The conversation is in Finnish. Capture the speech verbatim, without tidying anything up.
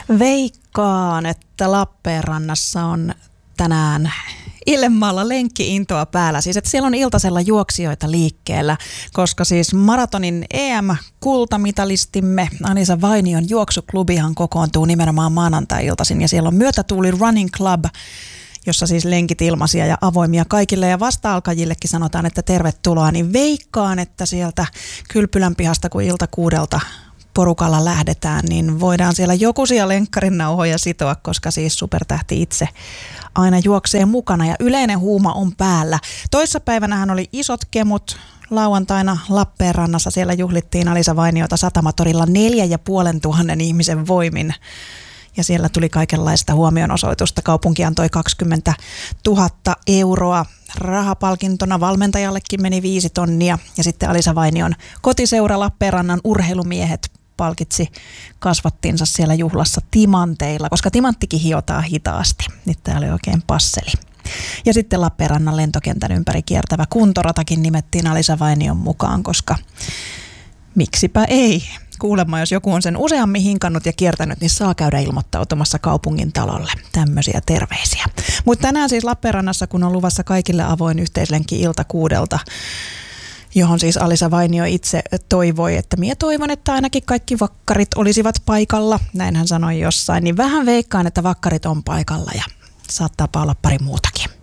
Veikkaan, että Lappeenrannassa on tänään Illenmaalla lenkki-intoa päällä. Siis että siellä on iltasella juoksijoita liikkeellä, koska siis maratonin E M-kultamitalistimme Anisa Vainion juoksuklubihan kokoontuu nimenomaan maanantai-iltaisin. Ja siellä on Myötätuuli Running Club, jossa siis lenkit ilmaisia ja avoimia kaikille. Ja vasta-alkajillekin sanotaan, että tervetuloa. Niin veikkaan, että sieltä Kylpylän pihasta, kun ilta kuudelta porukalla lähdetään, niin voidaan siellä jokuisia lenkkarin nauhoja sitoa, koska siis supertähti itse aina juoksee mukana ja yleinen huuma on päällä. Toissapäivänähän oli isot kemut. Lauantaina Lappeenrannassa siellä juhlittiin Alisa Vainiota Satamatorilla neljä ja puolen tuhannen ihmisen voimin. Ja siellä tuli kaikenlaista huomionosoitusta. Kaupunki antoi kaksikymmentätuhatta euroa. Rahapalkintona valmentajallekin meni viisi tonnia. Ja sitten Alisa Vainion kotiseura Lappeenrannan urheilumiehet palkitsi kasvattinsa siellä juhlassa timanteilla, koska timanttikin hiotaan hitaasti. Nyt tää oli oikein passeli. Ja sitten Lappeenrannan lentokentän ympäri kiertävä kuntoratakin nimettiin Alisa Vainion mukaan, koska miksipä ei. Kuulemma, jos joku on sen useammin hinkannut ja kiertänyt, niin saa käydä ilmoittautumassa kaupungin talolle. Tämmöisiä terveisiä. Mutta tänään siis Lappeenrannassa, kun on luvassa kaikille avoin yhteislenkki ilta kuudelta, johon siis Alisa Vainio itse toivoi, että minä toivon, että ainakin kaikki vakkarit olisivat paikalla. Näin hän sanoi jossain. Niin vähän veikkaan, että vakkarit on paikalla ja saattaa olla pari muutakin.